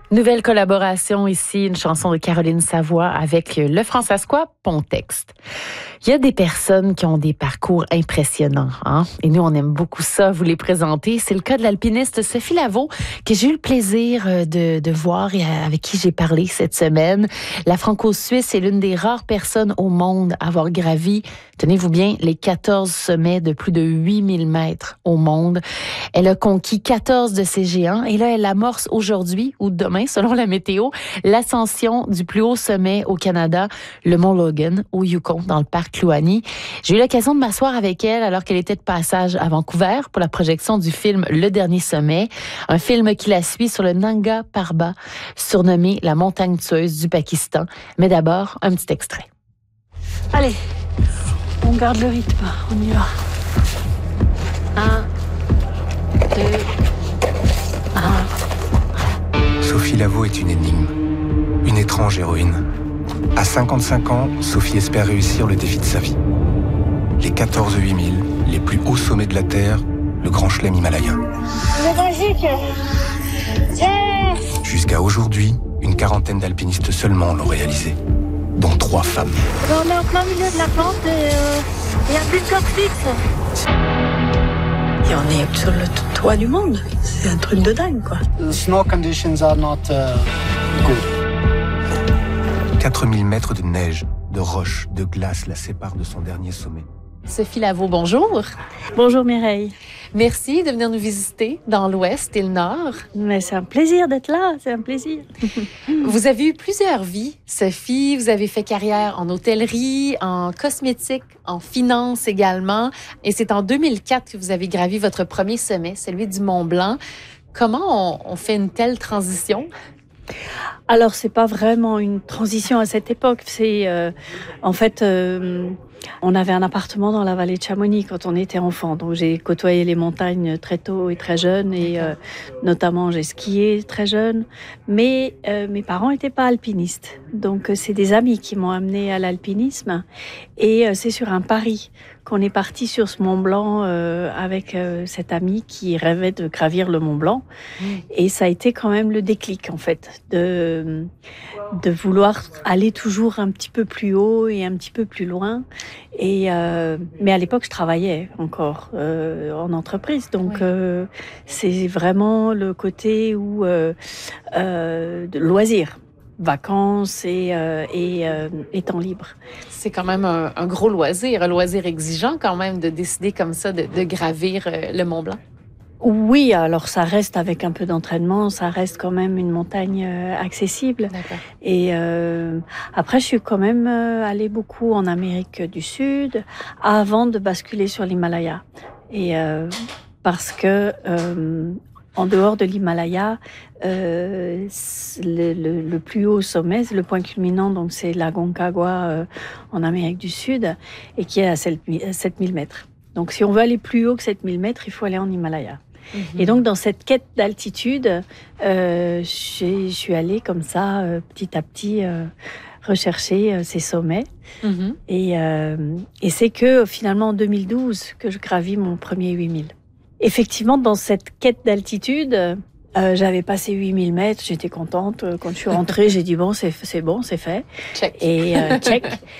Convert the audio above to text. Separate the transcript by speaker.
Speaker 1: Nouvelle collaboration ici, une chanson de Caroline Savoie avec le Françaiscois Pontexte. Il y a des personnes qui ont des parcours impressionnants, hein? Et nous, on aime beaucoup ça, vous les présenter. C'est le cas de l'alpiniste Sophie Lavaux, que j'ai eu le plaisir de voir et avec qui j'ai parlé cette semaine. La Franco-Suisse est l'une des rares personnes au monde à avoir gravi, tenez-vous bien, les 14 sommets de plus de 8000 mètres au monde. Elle a conquis 14 de ces géants et là, elle amorce aujourd'hui ou demain, selon la météo, l'ascension du plus haut sommet au Canada, le Mont Logan, au Yukon, dans le parc Kluane. J'ai eu l'occasion de m'asseoir avec elle alors qu'elle était de passage à Vancouver pour la projection du film Le Dernier Sommet, un film qui la suit sur le Nanga Parbat, surnommé la montagne tueuse du Pakistan. Mais d'abord, un petit extrait.
Speaker 2: Allez, on garde le rythme, on y va. 1, 2, 1.
Speaker 3: Sophie Lavaux est une énigme, une étrange héroïne. À 55 ans, Sophie espère réussir le défi de sa vie. Les 14 8000, les plus hauts sommets de la Terre, le grand chelem himalayen.
Speaker 4: C'est magique. Yeah.
Speaker 3: Jusqu'à aujourd'hui, une quarantaine d'alpinistes seulement l'ont réalisé, dont 3 femmes.
Speaker 4: On est en plein milieu de la pente et il n'y a plus de corde fixe.
Speaker 2: Et on est sur le toit du monde. C'est un truc de dingue, quoi.
Speaker 5: The snow conditions are not good.
Speaker 3: 4000 mètres de neige, de roches, de glace la séparent de son dernier sommet.
Speaker 1: Sophie Lavaux, bonjour.
Speaker 2: Bonjour Mireille.
Speaker 1: Merci de venir nous visiter dans l'Ouest et le Nord.
Speaker 2: Mais c'est un plaisir d'être là, c'est un plaisir.
Speaker 1: Vous avez eu plusieurs vies, Sophie. Vous avez fait carrière en hôtellerie, en cosmétique, en finance également. Et c'est en 2004 que vous avez gravi votre premier sommet, celui du Mont Blanc. Comment on fait une telle transition?
Speaker 2: Alors, c'est pas vraiment une transition à cette époque. C'est en fait, on avait un appartement dans la vallée de Chamonix quand on était enfant. Donc, j'ai côtoyé les montagnes très tôt et très jeune, et notamment j'ai skié très jeune. Mais mes parents n'étaient pas alpinistes, donc c'est des amis qui m'ont amené à l'alpinisme. Et c'est sur un pari qu'on est parti sur ce Mont Blanc avec cet ami qui rêvait de gravir le Mont Blanc. Et ça a été quand même le déclic, en fait, de vouloir aller toujours un petit peu plus haut et un petit peu plus loin. Mais à l'époque, je travaillais encore en entreprise. Donc, c'est vraiment le côté où de loisirs. Vacances et temps libre.
Speaker 1: C'est quand même un gros loisir, un loisir exigeant quand même de décider comme ça de gravir le Mont Blanc.
Speaker 2: Oui, alors ça reste avec un peu d'entraînement, ça reste quand même une montagne accessible.
Speaker 1: D'accord.
Speaker 2: Et après, je suis quand même allée beaucoup en Amérique du Sud avant de basculer sur l'Himalaya. Et parce que en dehors de l'Himalaya, le plus haut sommet, le point culminant, donc c'est l'Aconcagua en Amérique du Sud, et qui est à 7000 mètres. Donc si on veut aller plus haut que 7000 mètres, il faut aller en Himalaya. Et donc dans cette quête d'altitude, je suis allée comme ça, petit à petit, rechercher ces sommets. Et c'est que finalement en 2012 que je gravis mon premier 8000. Effectivement, dans cette quête d'altitude, j'avais passé 8000 mètres, j'étais contente. Quand je suis rentrée, j'ai dit bon, c'est fait.
Speaker 1: Check.
Speaker 2: Et check.